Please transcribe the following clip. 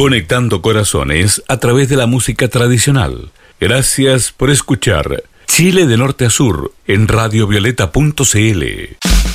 conectando corazones a través de la música tradicional. Gracias por escuchar Chile de Norte a Sur en radiovioleta.cl.